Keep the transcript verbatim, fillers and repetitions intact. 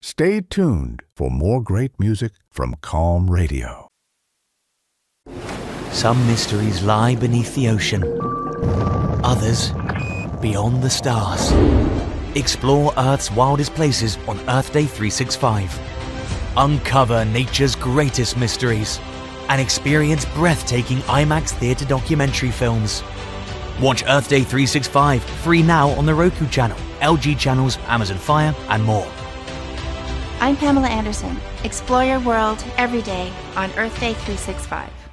Stay tuned for more great music from Calm Radio. Some mysteries lie beneath the ocean. Others beyond the stars. Explore Earth's wildest places on Earth Day three sixty-five. Uncover nature's greatest mysteries and experience breathtaking IMAX theatre documentary films. Watch Earth Day three sixty-five free now on the Roku channel, L G channels, Amazon Fire, and more. I'm Pamela Anderson. Explore your world every day on Earth Day three sixty-five.